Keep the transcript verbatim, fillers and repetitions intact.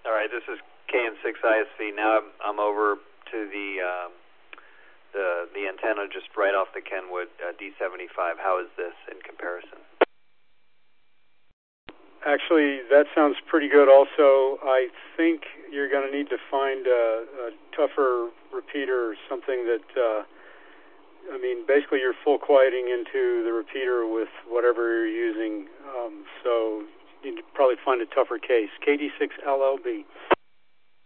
All right, this is K N six I S V. Now I'm, I'm over to the um, the the antenna just right off the Kenwood uh, D seventy-five. How is this in comparison? Actually, that sounds pretty good also. I think you're going to need to find a, a tougher repeater, something that, uh, I mean, basically you're full quieting into the repeater with whatever you're using, um, so you need to probably find a tougher case. K D six L L B.